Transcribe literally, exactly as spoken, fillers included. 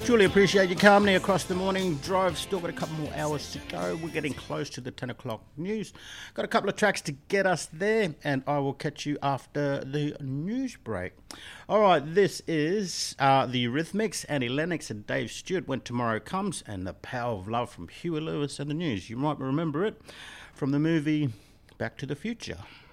Truly appreciate your company across the morning drive. Still got a couple more hours to go. We're getting close to the ten o'clock news. Got a couple of tracks to get us there, and I will catch you after the news break. All right, this is uh, the Eurythmics, Annie Lennox and Dave Stewart, When Tomorrow Comes, and The Power of Love from Huey Lewis and the News. You might remember it from the movie Back to the Future.